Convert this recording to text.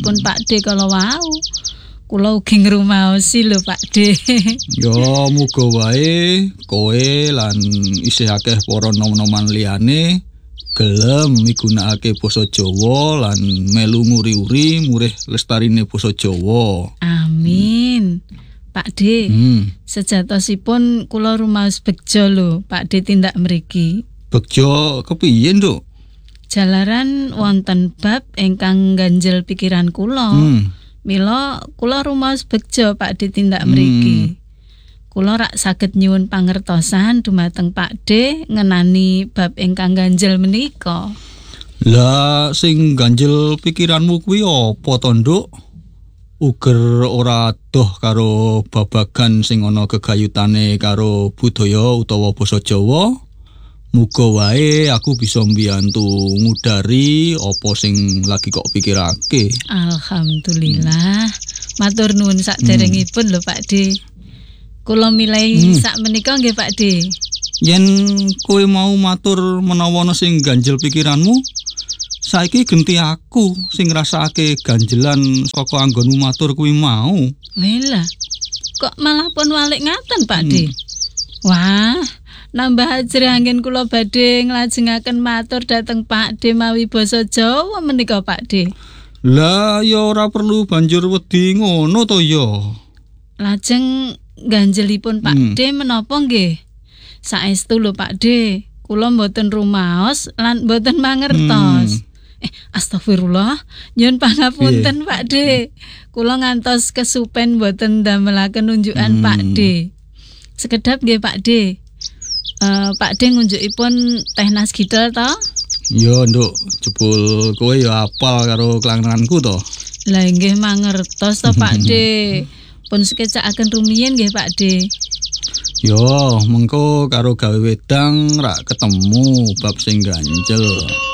pun Pakde kalau wau. Kula ugi ngrumaosi lho Pakde. Ya muga wae kowe lan isih akeh para nom-noman liyane gelem migunakake basa Jawa lan melu nguri-uri murih lestarine basa Jawa. Amin. Pakde, sejatosipun kula rumaos begja lho Pakde tindak mriki. Begja kepiye, Nduk? Jalaran wonten bab ingkang ganjel pikiran kula. Mila kula rumaos begja Pakde tindak mriki. Kula rak saged nyuwun pangertosan dumateng Pakde ngenani bab ingkang ganjel menika. Lah sing ganjel pikiranmu kuwi apa to, Nduk? Uger ora adoh karo babagan sing ana gegayutane karo budaya utawa basa Jawa. Muga wae aku bisa mbiyantu ngudari apa sing lagi kok pikirake. Alhamdulillah. Matur nuwun sakderengipun lho Pakde. Kula milih sak menika nggih Pakde. Yen kowe mau matur menawa ana sing ganjel pikiranmu, saiki genti aku sing ngrasakake ganjelan saka anggonmu matur kuwi mau. Wela. Kok malah pun walik ngaten Pakde? Wah, nambah ajrangin kula badhe nglajengaken matur dhateng Pakde mawi basa Jawa menika Pakde. Lah ya ora perlu banjur wedi ngono to ya. Lajeng ganjelipun Pakde menapa nggih? Saestu lho Pakde, kula mboten rumaos lan mboten mangertos. Astagfirullah, nyuwun pangapunten Pakde. Kula ngantos kesupen mboten ndamelaken nunjukan Pakde. Sekedap nggih Pakde. Pakde ngunjukipun teh nasgidel to? Ya, Nduk, jebul kowe ya apal karo kelanganku to. Lah nggih mangertos to Pakde. Pun sekecakaken rumiyin nggih Pakde. Ya, mengko karo gawe wedang rak ketemu bab sing ganjel.